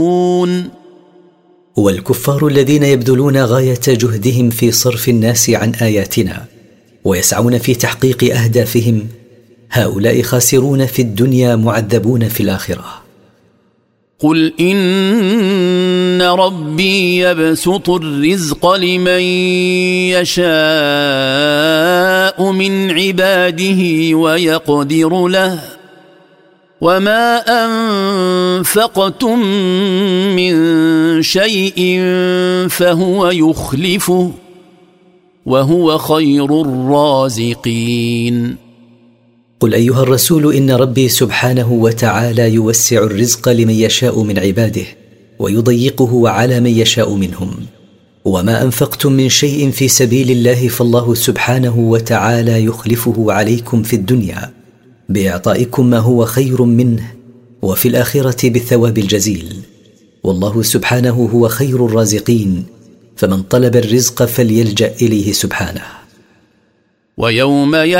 والكفار الذين يبذلون غاية جهدهم في صرف الناس عن آياتنا ويسعون في تحقيق أهدافهم، هؤلاء خاسرون في الدنيا معذبون في الآخرة. قل إن ربي يبسط الرزق لمن يشاء من عباده ويقدر له، وما أنفقتم من شيء فهو يخلفه وهو خير الرازقين. قل أيها الرسول إن ربي سبحانه وتعالى يوسع الرزق لمن يشاء من عباده ويضيقه على من يشاء منهم، وما أنفقتم من شيء في سبيل الله فالله سبحانه وتعالى يخلفه عليكم في الدنيا بإعطائكم ما هو خير منه، وفي الآخرة بالثواب الجزيل، والله سبحانه هو خير الرازقين، فمن طلب الرزق فليلجأ إليه سبحانه. ويوم